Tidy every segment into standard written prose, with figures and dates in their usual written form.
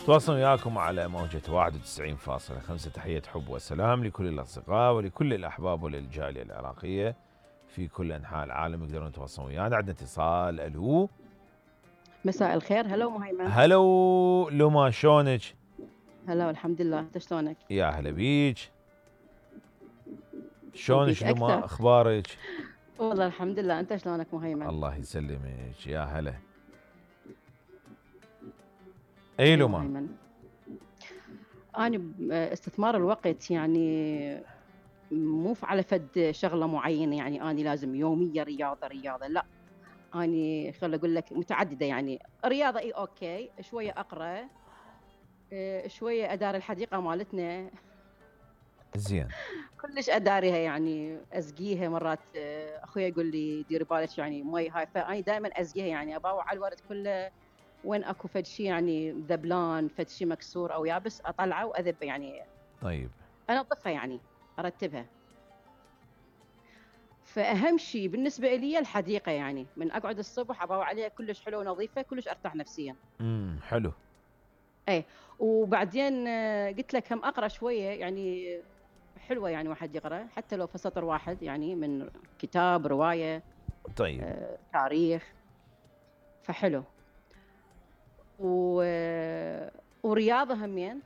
تواصل وياكم على موجة 91.5. تحية حب وسلام لكل الأصدقاء ولكل الأحباب وللجالية العراقية في كل أنحاء العالم يقدرون يتواصلون ويانا. عندنا اتصال. ألو. مساء الخير. هلا مهيمن. هلو لما، شلونك؟ هلا والحمد لله، انت شلونك؟ يا هلا بيج. شلونك لما، أكثر. أخبارك؟ والله الحمد لله، انت شلونك مهيمن؟ الله يسلمك. يا هلا. اي أيوة لما. مهيمن. انا استثمار الوقت يعني مو على فد شغله معينه، يعني انا لازم يوميه رياضه لا. اني خل اقول لك متعدده، يعني رياضه اي اوكي، شويه اقرا، شويه ادار الحديقه مالتنا. زين. كلش اداريها، يعني ازقيها مرات. اخوي يقول لي ديري بالك يعني مي هاي، فاني دائما ازقيها، يعني اباوع على الورد كله. وين اكو فد شيء يعني ذبلان، فد شيء مكسور او يابس، اطلعه واذبه يعني. طيب. انظفها يعني، ارتبها. فاهم شيء بالنسبه لي الحديقه، يعني من اقعد الصبح اباوع عليها كلش حلوه ونظيفه، كلش ارتاح نفسيا. حلو. اي. وبعدين قلت لك هم اقرا شويه يعني. حلوه يعني واحد يقرا حتى لو في سطر واحد، يعني من كتاب روايه، طيب. تاريخ. فحلو. و... ورياضه همين.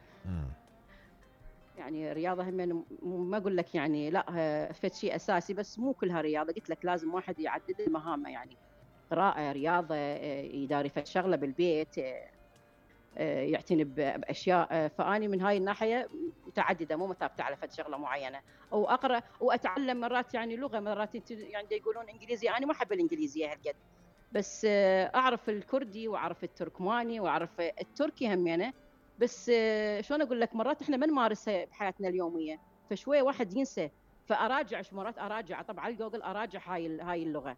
يعني رياضه همين، ما اقول لك يعني لا فد شيء اساسي، بس مو كلها رياضه. قلت لك لازم واحد يعدد مهامه، يعني قراءه، رياضه، يداري فد شغله بالبيت، يعتني باشياء. فاني من هاي الناحيه متعدده، مو مثابته على فد شغله معينه. او اقرا واتعلم مرات يعني لغه، مرات يعني يقولون انجليزي، انا ما احب الانجليزيه هالقد. بس اعرف الكردي واعرف التركماني واعرف التركي همينه. بس شلون اقول لك، مرات احنا ما نمارسها بحياتنا اليوميه، فشويه واحد ينسى. فاراجع مرات، اراجع طبعا على جوجل، اراجع هاي اللغه.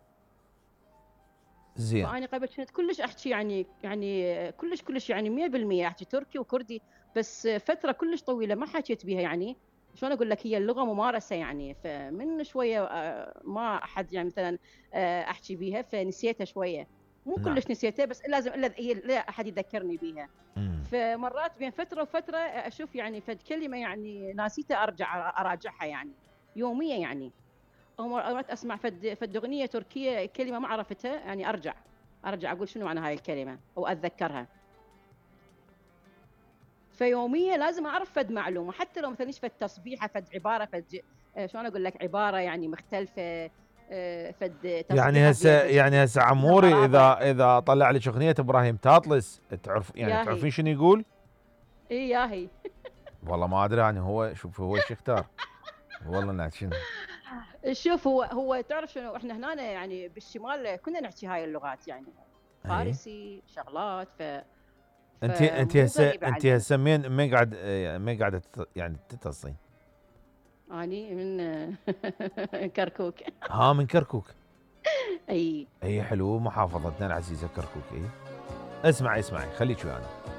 زين. فاني قبل كنت كلش احكي يعني كلش يعني 100% احكي تركي وكردي. بس فتره كلش طويله ما حكيت بيها يعني. شلون اقول لك، هي اللغه ممارسه يعني. فمن شويه ما احد يعني مثلا احكي بيها، فنسيتها شويه. مو نعم. كلش نسيتها، بس لازم لا احد يذكرني بيها. فمرات بين فتره وفتره اشوف يعني فد كلمه يعني ناسيتها، ارجع اراجعها يعني يوميا يعني. او مرات اسمع فد اغنيه تركيه كلمه ما عرفتها، يعني ارجع اقول شنو معنى هاي الكلمه او اتذكرها. فيوميا لازم اعرف فد معلومه، حتى لو مثلا فد تصبيحه، فد عباره، شلون اقول لك، عباره يعني مختلفه. فد تصبيحه يعني هسه فيها عموري، غرابه. اذا طلع لك اغنيه ابراهيم تاطلس، ياهي. تعرفين شنو يقول؟ اي ياهي. والله ما ادري يعني، هو شوف هو ايش يختار. والله شنو. شوف، هو تعرف شنو، احنا هنا يعني بالشمال كنا نحكي هاي اللغات يعني، اي. فارسي شغلات. انت فمو هسه غريبه انت علينا. هسه مين قاعد مين قاعده يعني تتصلين؟ اني من كركوك. ها، من كركوك. اي. اي حلو، محافظتنا العزيزه كركوك. اي. اسمعي خليك ويانا.